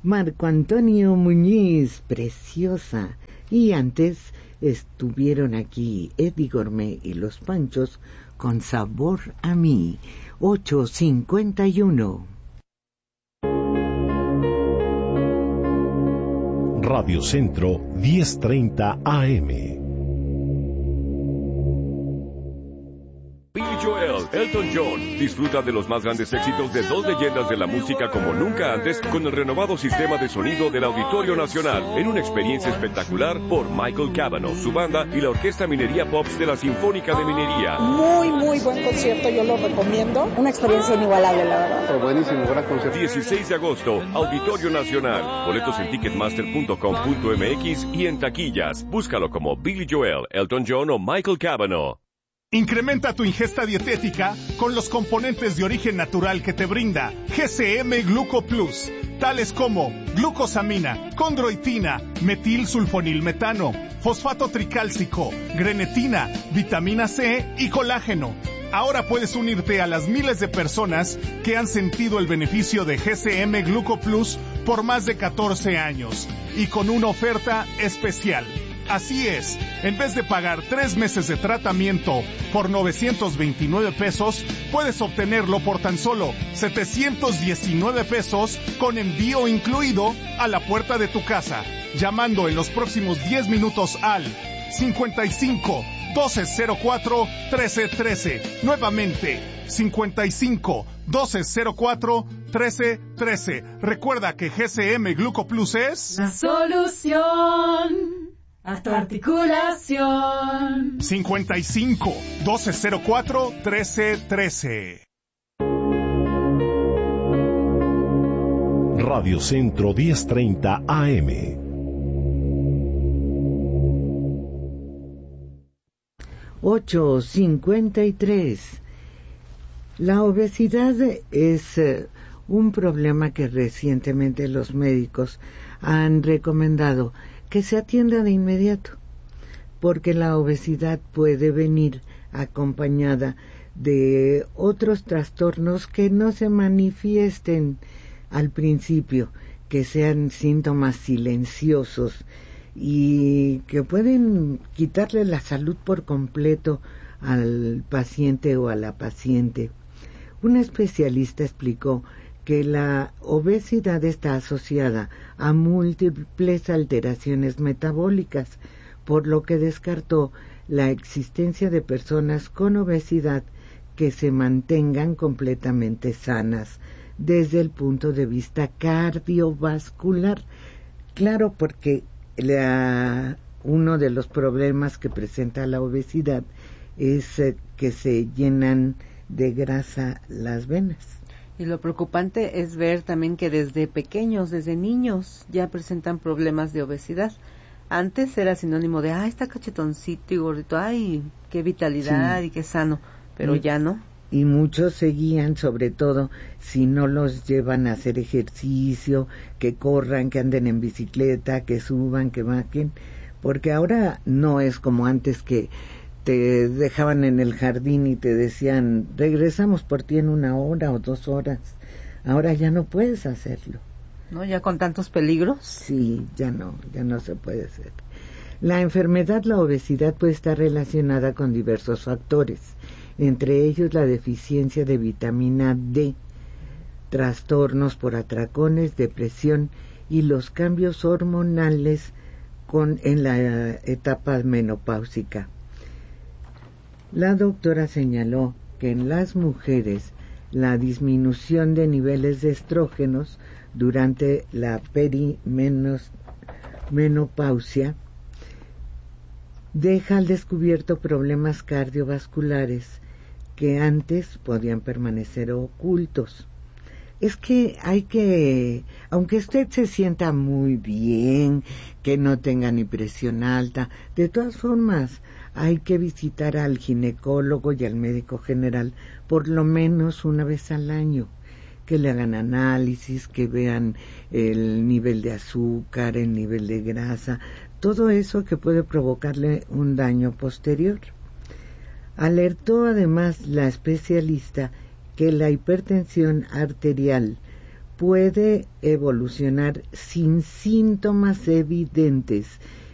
Marco Antonio Muñiz, Preciosa. Y antes estuvieron aquí Eddie Gourmet y Los Panchos con Sabor a mí, 8:51. Radio Centro 1030 AM. Billy Joel, Elton John. Disfruta de los más grandes éxitos de dos leyendas de la música como nunca antes con el renovado sistema de sonido del Auditorio Nacional en una experiencia espectacular por Michael Cavanaugh, su banda y la Orquesta Minería Pops de la Sinfónica de Minería. Muy buen concierto, yo lo recomiendo. Una experiencia inigualable, la verdad. Pero buenísimo, gran concierto. 16 de agosto, Auditorio Nacional. Boletos en ticketmaster.com.mx y en taquillas. Búscalo como Billy Joel, Elton John o Michael Cavanaugh. Incrementa tu ingesta dietética con los componentes de origen natural que te brinda GCM Gluco Plus, tales como glucosamina, condroitina, metilsulfonilmetano, fosfato tricálcico, grenetina, vitamina C y colágeno. Ahora puedes unirte a las miles de personas que han sentido el beneficio de GCM Gluco Plus por más de 14 años y con una oferta especial. Así es, en vez de pagar 3 meses de tratamiento por 929 pesos, puedes obtenerlo por tan solo 719 pesos con envío incluido a la puerta de tu casa, llamando en los próximos 10 minutos al 55 1204 1313. Nuevamente, 55 1204 1313. Recuerda que GCM Gluco Plus es la solución a tu articulación. 55 1204 1313. Radio Centro 1030 AM. $8.53. La obesidad es un problema que recientemente los médicos han recomendado que se atienda de inmediato, porque la obesidad puede venir acompañada de otros trastornos que no se manifiesten al principio, que sean síntomas silenciosos y que pueden quitarle la salud por completo al paciente o a la paciente. Un especialista explicó que la obesidad está asociada a múltiples alteraciones metabólicas, por lo que descartó la existencia de personas con obesidad que se mantengan completamente sanas desde el punto de vista cardiovascular. Claro, porque uno de los problemas que presenta la obesidad es que se llenan de grasa las venas. Y lo preocupante es ver también que desde pequeños, desde niños, ya presentan problemas de obesidad. Antes era sinónimo de, está cachetoncito y gordito, ay, qué vitalidad, sí, y qué sano, pero ya no. Y muchos seguían, sobre todo, si no los llevan a hacer ejercicio, que corran, que anden en bicicleta, que suban, que bajen, porque ahora no es como antes que te dejaban en el jardín y te decían, regresamos por ti en 1 hora o 2 horas. Ahora ya no puedes hacerlo. ¿No? ¿Ya con tantos peligros? Sí, ya no se puede hacer. La enfermedad, la obesidad, puede estar relacionada con diversos factores, entre ellos la deficiencia de vitamina D, trastornos por atracones, depresión y los cambios hormonales en la etapa menopáusica. La doctora señaló que en las mujeres la disminución de niveles de estrógenos durante la perimenopausia deja al descubierto problemas cardiovasculares que antes podían permanecer ocultos. Es que aunque usted se sienta muy bien, que no tenga ni presión alta, de todas formas hay que visitar al ginecólogo y al médico general por lo menos una vez al año, que le hagan análisis, que vean el nivel de azúcar, el nivel de grasa, todo eso que puede provocarle un daño posterior. Alertó además la especialista que la hipertensión arterial puede evolucionar sin síntomas evidentes